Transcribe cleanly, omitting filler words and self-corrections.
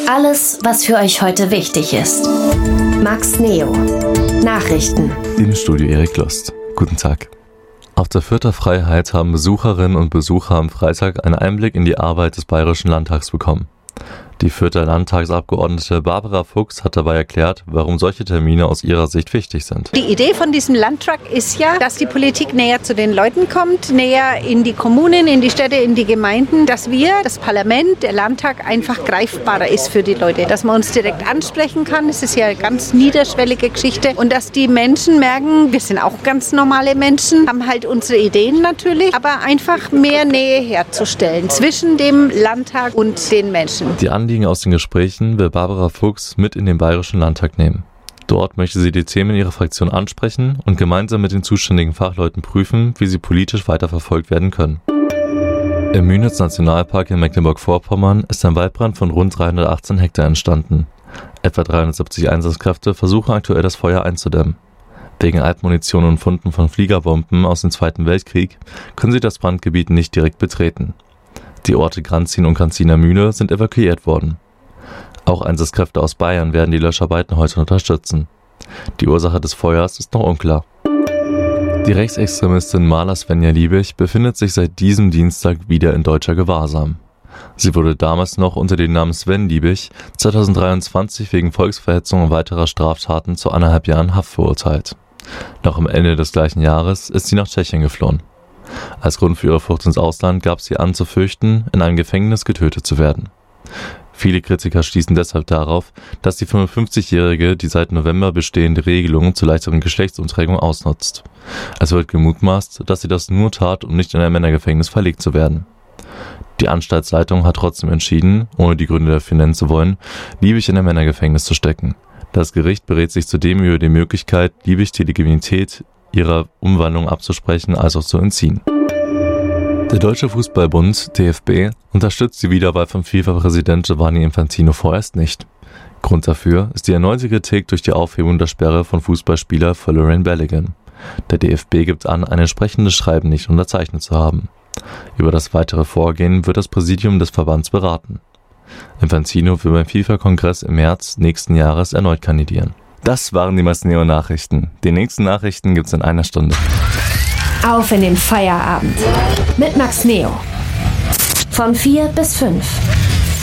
Alles, was für euch heute wichtig ist. Max Neo. Nachrichten. Im Studio Erik Lust. Guten Tag. Auf der Fürther Freiheit haben Besucherinnen und Besucher am Freitag einen Einblick in die Arbeit des Bayerischen Landtags bekommen. Die Fürther Landtagsabgeordnete Barbara Fuchs hat dabei erklärt, warum solche Termine aus ihrer Sicht wichtig sind. Die Idee von diesem Landtag ist ja, dass die Politik näher zu den Leuten kommt, näher in die Kommunen, in die Städte, in die Gemeinden, dass wir, das Parlament, der Landtag einfach greifbarer ist für die Leute, dass man uns direkt ansprechen kann. Es ist ja eine ganz niederschwellige Geschichte und dass die Menschen merken, wir sind auch ganz normale Menschen, haben halt unsere Ideen natürlich, aber einfach mehr Nähe herzustellen zwischen dem Landtag und den Menschen. Die Anliegen aus den Gesprächen will Barbara Fuchs mit in den Bayerischen Landtag nehmen. Dort möchte sie die Themen ihrer Fraktion ansprechen und gemeinsam mit den zuständigen Fachleuten prüfen, wie sie politisch weiterverfolgt werden können. Im Münitz Nationalpark in Mecklenburg-Vorpommern ist ein Waldbrand von rund 318 Hektar entstanden. Etwa 370 Einsatzkräfte versuchen aktuell das Feuer einzudämmen. Wegen Altmunition und Funden von Fliegerbomben aus dem Zweiten Weltkrieg können sie das Brandgebiet nicht direkt betreten. Die Orte Granzin und Granziner Mühle sind evakuiert worden. Auch Einsatzkräfte aus Bayern werden die Löscharbeiten heute unterstützen. Die Ursache des Feuers ist noch unklar. Die Rechtsextremistin Maler Svenja Liebig befindet sich seit diesem Dienstag wieder in deutscher Gewahrsam. Sie wurde damals noch unter dem Namen Sven Liebig 2023 wegen Volksverhetzung und weiterer Straftaten zu 1,5 Jahren Haft verurteilt. Noch am Ende des gleichen Jahres ist sie nach Tschechien geflohen. Als Grund für ihre Flucht ins Ausland gab sie an zu fürchten, in einem Gefängnis getötet zu werden. Viele Kritiker schließen deshalb darauf, dass die 55-Jährige die seit November bestehende Regelung zur leichteren Geschlechtsumträgung ausnutzt. Es wird gemutmaßt, dass sie das nur tat, um nicht in ein Männergefängnis verlegt zu werden. Die Anstaltsleitung hat trotzdem entschieden, ohne die Gründe dafür nennen zu wollen, Liebig in ein Männergefängnis zu stecken. Das Gericht berät sich zudem über die Möglichkeit, Liebig die Legitimität ihrer Umwandlung abzusprechen, als auch zu entziehen. Der Deutsche Fußballbund, DFB, unterstützt die Wiederwahl von FIFA-Präsident Gianni Infantino vorerst nicht. Grund dafür ist die erneute Kritik durch die Aufhebung der Sperre von Fußballspieler Folarin Balogun. Der DFB gibt an, ein entsprechendes Schreiben nicht unterzeichnet zu haben. Über das weitere Vorgehen wird das Präsidium des Verbands beraten. Infantino will beim FIFA-Kongress im März nächsten Jahres erneut kandidieren. Das waren die Max Neo Nachrichten. Die nächsten Nachrichten gibt's in einer Stunde. Auf in den Feierabend mit Max Neo. Von 4 bis 5.